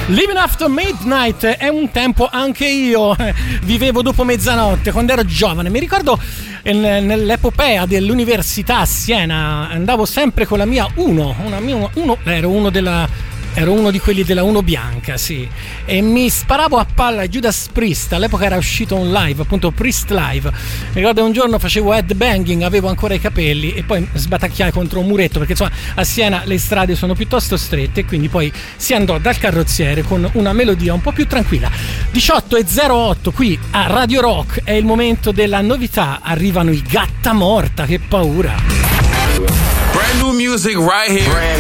Living After Midnight è un tempo anche io vivevo dopo mezzanotte quando ero giovane. Mi ricordo nell'epopea dell'università a Siena andavo sempre con la mia ero uno di quelli della Uno bianca, sì, e mi sparavo a palla a Judas Priest. All'epoca era uscito un live, appunto Priest Live. Mi ricordo un giorno facevo headbanging, avevo ancora i capelli e poi sbatacchiai contro un muretto, perché insomma a Siena le strade sono piuttosto strette, e quindi poi si andò dal carrozziere con una melodia un po' più tranquilla. 18:08 qui a Radio Rock, è il momento della novità. Arrivano i Gattamorta, che paura. Brand new music right here.